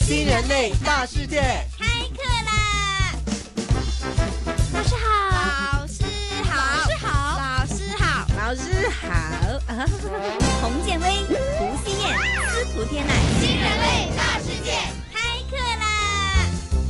新人类大世界开课啦！老师好，老师好，老师好，老师好，洪建威、胡思燕、司徒天乃，新人类大世界开课啦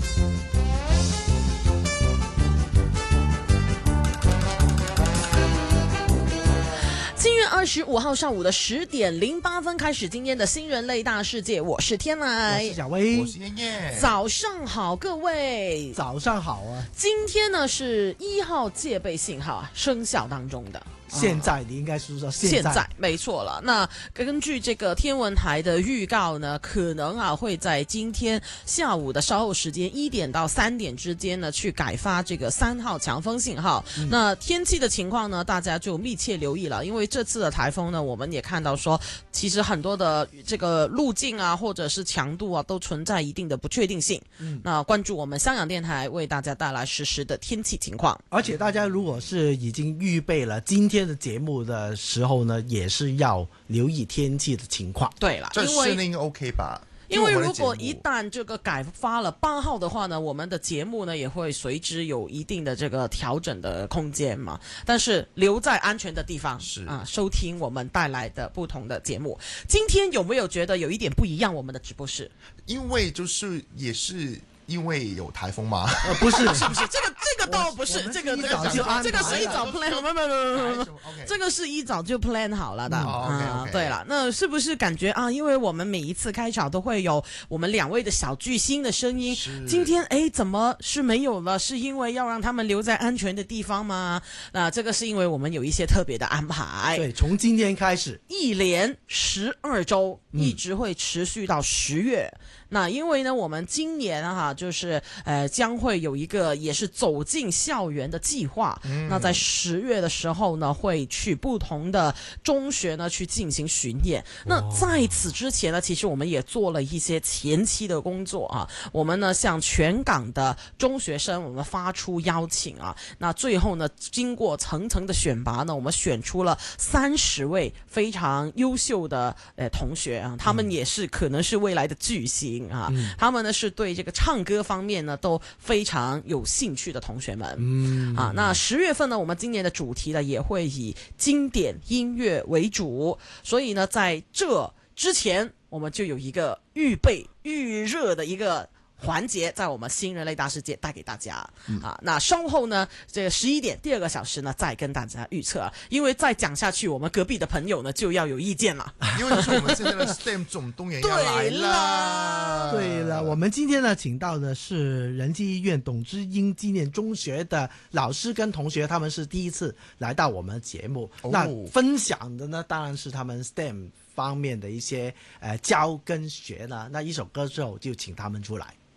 ！7月25号上午的10点08分开始，今天的新人类大世界，我是天来， 我是小薇， 我是燕燕。 早上好，各位。 早上好啊！ 今天呢是1号戒备信号生效当中的。 现在你应该是说现在没错了。那根据这个天文台的预告呢，可能会在今天下午的稍后时间1点到3点之间呢，去改发这个3号强风信号。那天气的情况呢，大家就密切留意了，因为这次的台风呢，我们也看到说，其实很多的这个路径啊，或者是强度啊，都存在一定的不确定性。那关注我们香港电台为大家带来实时的天气情况。 而且大家如果是已经预备了今天的节目的时候呢，也是要留意天气的情况。 对了， 这适应 OK 吧？ 因为如果一旦这个改发了8号的话呢，我们的节目呢也会随之有一定的这个调整的空间嘛。但是留在安全的地方， 是啊，收听我们带来的不同的节目。今天有没有觉得有一点不一样？我们的直播室， 因为就是也是因为有台风嘛， 不是是不是？这个倒不是，这个是一早 plan， 不，这个是一早就 plan 好了的。 OK， 对了，那是不是感觉啊？因为我们每一次开场都会有我们2位的小巨星的声音，今天怎么是没有了？是因为要让他们留在安全的地方吗？那这个是因为我们有一些特别的安排。 对，从今天开始， 一连12周，一直会持续到10月。那因为呢，我们今年就是将会有一个也是走进校园的计划。那在10月的时候呢，会去不同的中学呢去进行巡演。那在此之前呢，其实我们也做了一些前期的工作啊。我们呢向全港的中学生我们发出邀请啊。那最后呢，经过层层的选拔呢，我们选出了30位非常优秀的同学啊，他们也是可能是未来的巨星。他们呢是对这个唱歌方面呢都非常有兴趣的同学们。那10月份呢，我们今年的主题呢也会以经典音乐为主，所以呢在这之前我们就有一个预热的一个环节，在我们新人类大世界带给大家。那稍后呢，这个11点第2个小时呢，再跟大家预测。因为再讲下去，我们隔壁的朋友呢就要有意见了。 因为就是我们现在的 STEM 总动员要来了。 对了，我们今天呢请到的是仁济医院董之英纪念中学的老师跟同学，他们是第一次来到我们的节目。那分享的呢，当然是他们 STEM 方面的一些教跟学呢。那一首歌之后就请他们出来。